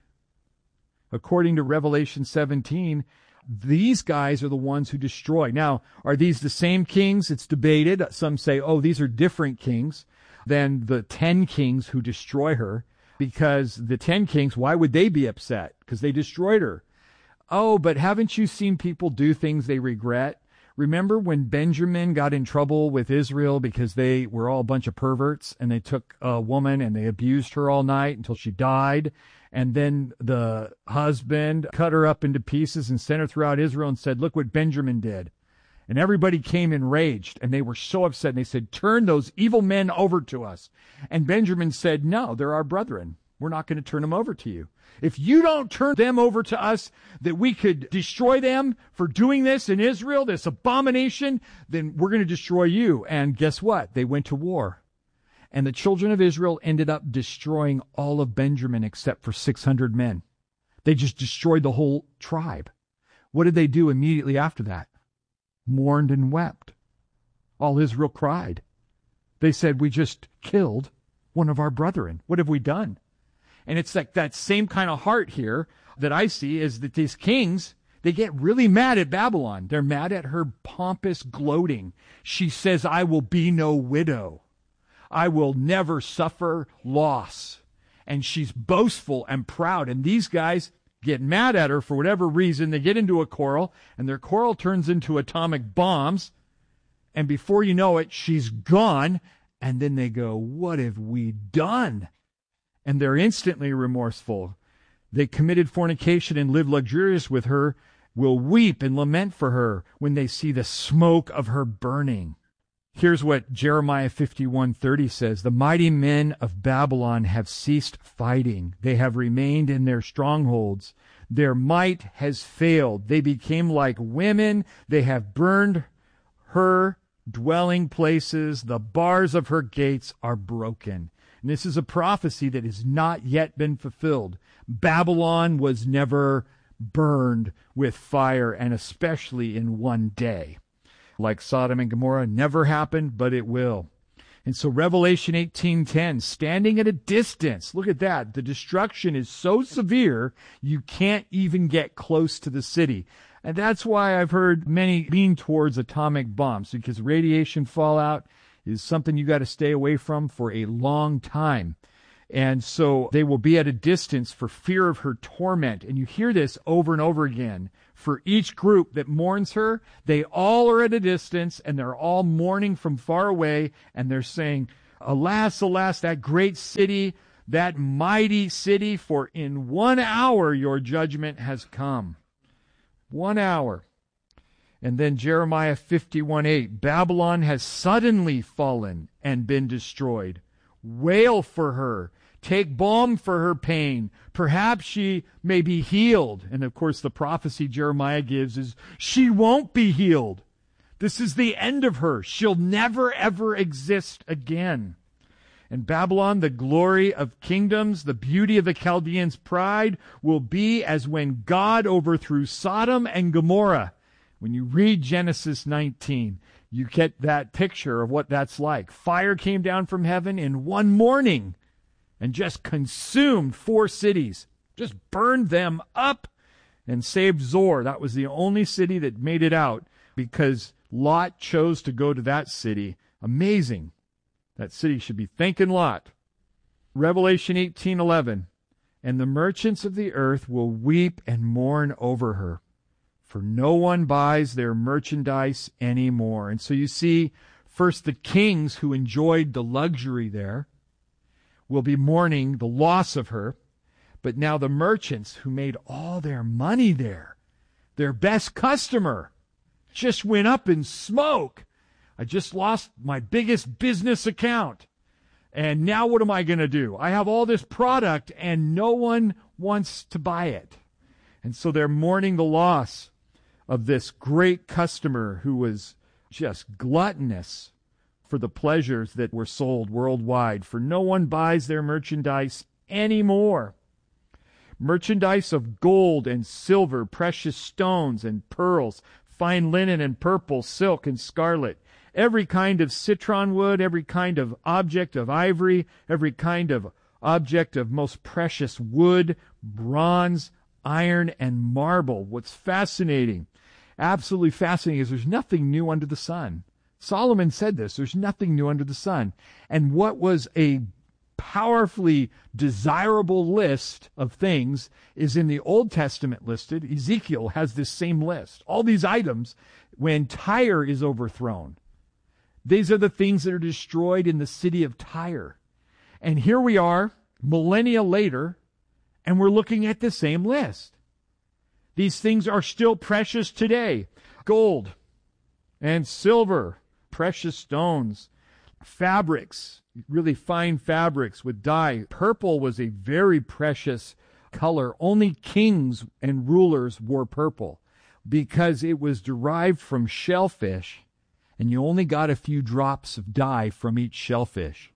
According to Revelation seventeen, these guys are the ones who destroy. Now, are these the same kings? It's debated. Some say, oh, these are different kings than the ten kings who destroy her. Because the ten kings, why would they be upset? Because they destroyed her. Oh, but haven't you seen people do things they regret? Remember when Benjamin got in trouble with Israel because they were all a bunch of perverts, and they took a woman and they abused her all night until she died, and then the husband cut her up into pieces and sent her throughout Israel and said, look what Benjamin did. And everybody came enraged, and they were so upset, and they said, turn those evil men over to us. And Benjamin said, no, they're our brethren. We're not going to turn them over to you. If you don't turn them over to us, that we could destroy them for doing this in Israel, this abomination, then we're going to destroy you. And guess what? They went to war. And the children of Israel ended up destroying all of Benjamin except for six hundred men. They just destroyed the whole tribe. What did they do immediately after that? Mourned and wept. All Israel cried. They said, we just killed one of our brethren. What have we done? And it's like that same kind of heart here that I see, is that these kings, they get really mad at Babylon. They're mad at her pompous gloating. She says, I will be no widow. I will never suffer loss. And she's boastful and proud. And these guys get mad at her for whatever reason. They get into a quarrel, and their quarrel turns into atomic bombs. And before you know it, she's gone. And then they go, what have we done? And they're instantly remorseful. They committed fornication and lived luxurious with her, will weep and lament for her when they see the smoke of her burning. Here's what Jeremiah fifty-one thirty says. The mighty men of Babylon have ceased fighting. They have remained in their strongholds. Their might has failed. They became like women. They have burned her dwelling places. The bars of her gates are broken. And this is a prophecy that has not yet been fulfilled. Babylon was never burned with fire, and especially in one day. Like Sodom and Gomorrah, never happened, but it will. And so Revelation eighteen ten, standing at a distance, look at that. The destruction is so severe, you can't even get close to the city. And that's why I've heard many lean towards atomic bombs, because radiation fallout is something you got to stay away from for a long time. And so they will be at a distance for fear of her torment. And you hear this over and over again. For each group that mourns her, they all are at a distance, and they're all mourning from far away, and they're saying, alas, alas, that great city, that mighty city, for in one hour your judgment has come. One hour. And then Jeremiah fifty-one eight, Babylon has suddenly fallen and been destroyed. Wail for her. Take balm for her pain. Perhaps she may be healed. And of course, the prophecy Jeremiah gives is, she won't be healed. This is the end of her. She'll never, ever exist again. And Babylon, the glory of kingdoms, the beauty of the Chaldeans' pride, will be as when God overthrew Sodom and Gomorrah. When you read Genesis nineteen, you get that picture of what that's like. Fire came down from heaven in one morning and just consumed four cities, just burned them up and saved Zor. That was the only city that made it out because Lot chose to go to that city. Amazing. That city should be thanking Lot. Revelation eighteen eleven, and the merchants of the earth will weep and mourn over her, for no one buys their merchandise anymore. And so you see, first the kings who enjoyed the luxury there will be mourning the loss of her. But now the merchants who made all their money there, their best customer, just went up in smoke. I just lost my biggest business account. And now what am I going to do? I have all this product and no one wants to buy it. And so they're mourning the loss of this great customer who was just gluttonous for the pleasures that were sold worldwide, for no one buys their merchandise anymore. Merchandise of gold and silver, precious stones and pearls, fine linen and purple, silk and scarlet, every kind of citron wood, every kind of object of ivory, every kind of object of most precious wood, bronze, iron, and marble. What's fascinating, absolutely fascinating, is there's nothing new under the sun. Solomon said this, there's nothing new under the sun. And what was a powerfully desirable list of things is in the Old Testament listed. Ezekiel has this same list. All these items, when Tyre is overthrown, these are the things that are destroyed in the city of Tyre. And here we are, millennia later, and we're looking at the same list. These things are still precious today. Gold and silver, precious stones, fabrics, really fine fabrics with dye. Purple was a very precious color. Only kings and rulers wore purple because it was derived from shellfish, and you only got a few drops of dye from each shellfish.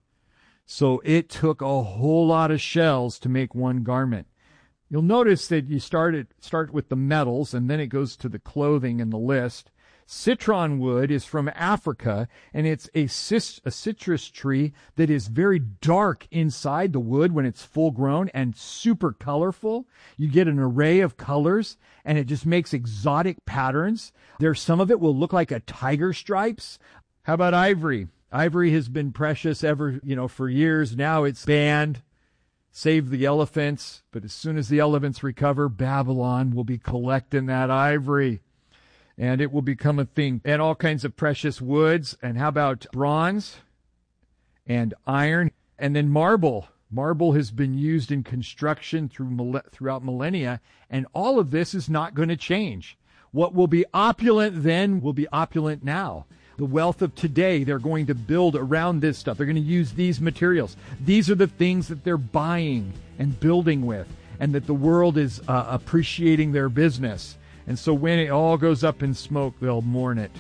So it took a whole lot of shells to make one garment. You'll notice that you start, it, start with the metals, and then it goes to the clothing and the list. Citron wood is from Africa, and it's a, cis, a citrus tree that is very dark inside the wood when it's full grown and super colorful. You get an array of colors, and it just makes exotic patterns. There's some of it will look like a tiger stripes. How about ivory? Ivory has been precious ever, you know, for years. Now it's banned. Save the elephants. But as soon as the elephants recover, Babylon will be collecting that ivory. And it will become a thing. And all kinds of precious woods. And how about bronze and iron? And then marble. Marble has been used in construction through throughout millennia. And all of this is not going to change. What will be opulent then will be opulent now. The wealth of today, they're going to build around this stuff. They're going to use these materials. These are the things that they're buying and building with, and that the world is uh, appreciating their business. And so when it all goes up in smoke, they'll mourn it.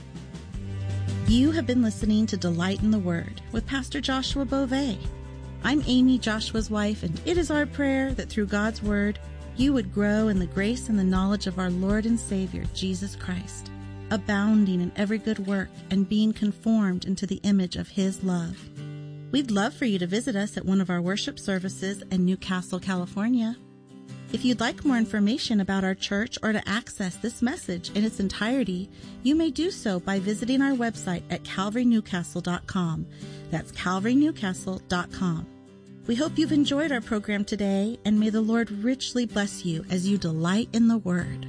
You have been listening to Delight in the Word with Pastor Joshua Beauvais. I'm Amy, Joshua's wife, and it is our prayer that through God's Word, you would grow in the grace and the knowledge of our Lord and Savior, Jesus Christ, abounding in every good work and being conformed into the image of His love. We'd love for you to visit us at one of our worship services in Newcastle, California. If you'd like more information about our church or to access this message in its entirety, you may do so by visiting our website at calvary newcastle dot com. That's calvary newcastle dot com. We hope you've enjoyed our program today, and may the Lord richly bless you as you delight in the Word.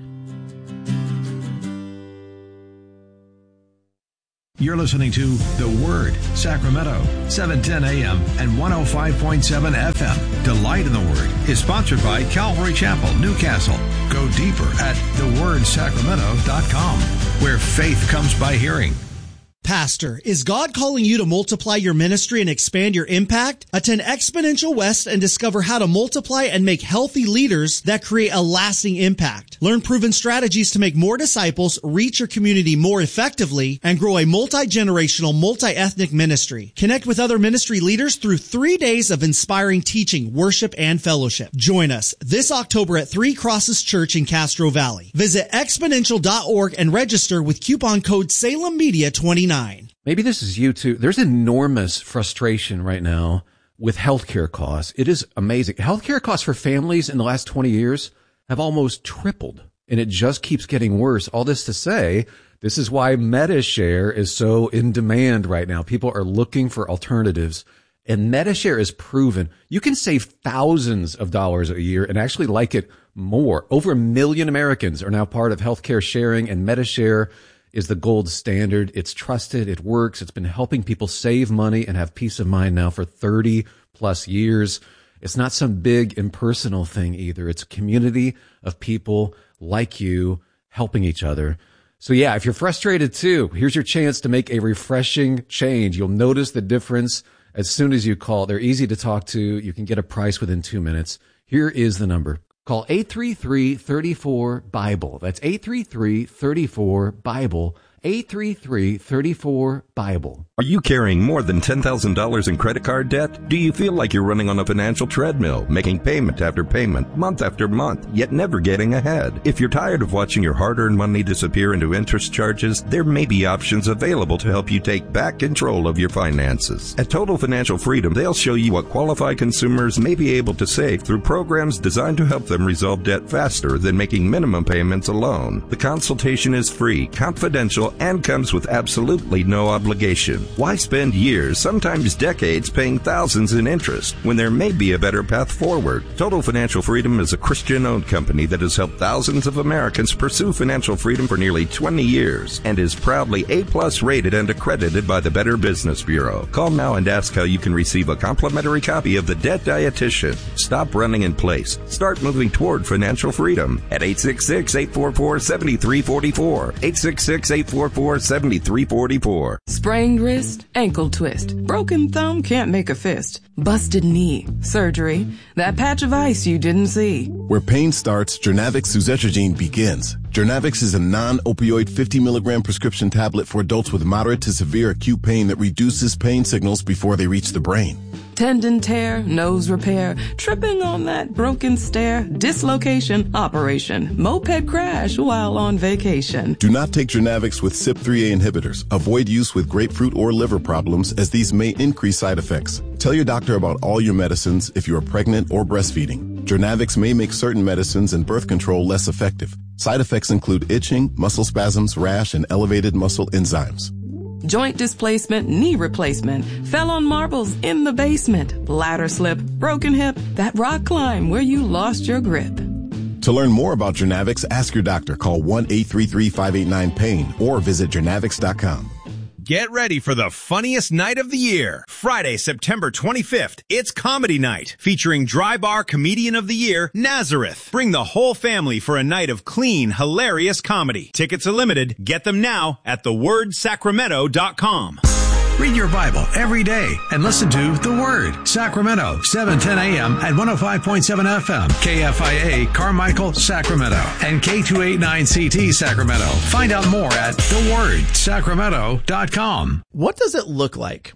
You're listening to The Word, Sacramento, seven ten a.m. and one oh five point seven F M. Delight in the Word is sponsored by Calvary Chapel, Newcastle. Go deeper at the word sacramento dot com, where faith comes by hearing. Pastor, is God calling you to multiply your ministry and expand your impact? Attend Exponential West and discover how to multiply and make healthy leaders that create a lasting impact. Learn proven strategies to make more disciples, reach your community more effectively, and grow a multi-generational, multi-ethnic ministry. Connect with other ministry leaders through three days of inspiring teaching, worship, and fellowship. Join us this October at Three Crosses Church in Castro Valley. Visit exponential dot org and register with coupon code Salem Media twenty-nine. Maybe this is you too. There's enormous frustration right now with healthcare costs. It is amazing. Healthcare costs for families in the last twenty years have almost tripled, and it just keeps getting worse. All this to say, this is why Medi-Share is so in demand right now. People are looking for alternatives, and Medi-Share is proven. You can save thousands of dollars a year and actually like it more. Over a million Americans are now part of healthcare sharing, and Medi-Share is the gold standard. It's trusted. It works. It's been helping people save money and have peace of mind now for thirty plus years. It's not some big impersonal thing either. It's a community of people like you helping each other. So yeah, if you're frustrated too, here's your chance to make a refreshing change. You'll notice the difference as soon as you call. They're easy to talk to. You can get a price within two minutes. Here is the number. Call eight three three, three four, BIBLE. That's eight three three, three four, BIBLE. eight three three, three four, BIBLE. Are you carrying more than ten thousand dollars in credit card debt? Do you feel like you're running on a financial treadmill, making payment after payment, month after month, yet never getting ahead? If you're tired of watching your hard-earned money disappear into interest charges, there may be options available to help you take back control of your finances. At Total Financial Freedom, they'll show you what qualified consumers may be able to save through programs designed to help them resolve debt faster than making minimum payments alone. The consultation is free, confidential, and comes with absolutely no obligation. Why spend years, sometimes decades, paying thousands in interest when there may be a better path forward? Total Financial Freedom is a Christian-owned company that has helped thousands of Americans pursue financial freedom for nearly twenty years and is proudly A-plus rated and accredited by the Better Business Bureau. Call now and ask how you can receive a complimentary copy of The Debt Dietitian. Stop running in place. Start moving toward financial freedom at eight six six, eight four four, seven three four four. eight six six, eight four four, seven three four four. Sprained wrist, ankle twist, broken thumb can't make a fist, busted knee, surgery, that patch of ice you didn't see. Where pain starts, Jernavix suzetrigine begins. Jernavix is a non-opioid fifty milligram prescription tablet for adults with moderate to severe acute pain that reduces pain signals before they reach the brain. Tendon tear, nose repair, tripping on that broken stair, dislocation, operation, moped crash while on vacation. Do not take Jernavix with C Y P three A inhibitors. Avoid use with grapefruit or liver problems, as these may increase side effects. Tell your doctor about all your medicines if you are pregnant or breastfeeding. Jernavix may make certain medicines and birth control less effective. Side effects include itching, muscle spasms, rash, and elevated muscle enzymes. Joint displacement, knee replacement, fell on marbles in the basement, ladder slip, broken hip, that rock climb where you lost your grip. To learn more about Jernavix, ask your doctor. Call one eight three three, five eight nine, pain or visit jernavix dot com. Get ready for the funniest night of the year. Friday, September twenty-fifth. It's Comedy Night, featuring Dry Bar Comedian of the Year, Nazareth. Bring the whole family for a night of clean, hilarious comedy. Tickets are limited. Get them now at the word sacramento dot com. Read your Bible every day and listen to The Word, Sacramento, seven ten a.m. at one oh five point seven F M, K F I A, Carmichael, Sacramento, and K two eighty-nine C T, Sacramento. Find out more at the word sacramento dot com. What does it look like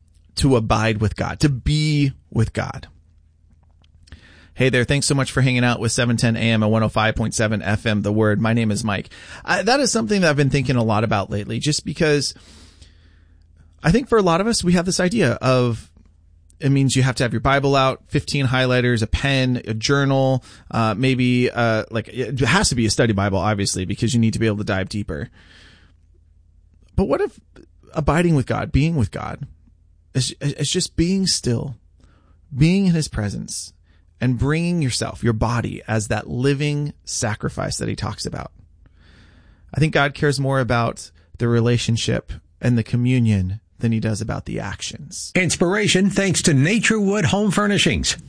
to abide with God, to be with God? Hey there, thanks so much for hanging out with seven ten a.m. at one oh five point seven F M, The Word. My name is Mike. I, that is something that I've been thinking a lot about lately, just because I think for a lot of us, we have this idea of it means you have to have your Bible out, fifteen highlighters, a pen, a journal, uh, maybe, uh, like it has to be a study Bible, obviously, because you need to be able to dive deeper. But what if abiding with God, being with God, is, is just being still, being in his presence, and bringing yourself, your body, as that living sacrifice that he talks about? I think God cares more about the relationship and the communion than he does about the actions. Inspiration thanks to Naturewood Home Furnishings,